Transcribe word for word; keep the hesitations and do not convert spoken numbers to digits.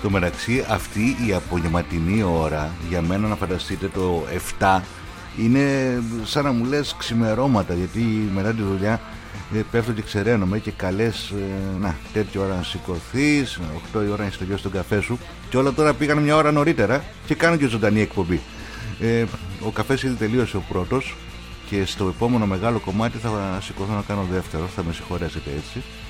Στο μεταξύ, αυτή η απογευματινή ώρα, για μένα να φανταστείτε το εφτά, είναι σαν να μου λες ξημερώματα, γιατί μετά τη δουλειά ε, πέφτω και ξεραίνομαι και καλές, ε, να, τέτοια ώρα να σηκωθείς, οκτώ η ώρα να έχεις τελειώσει τον καφέ σου, και όλα τώρα πήγαν μια ώρα νωρίτερα και κάνω και ζωντανή εκπομπή. Ε, ο καφές ήδη τελείωσε ο πρώτος και στο επόμενο μεγάλο κομμάτι θα σηκωθώ να κάνω δεύτερο, θα με συγχωρέσετε έτσι.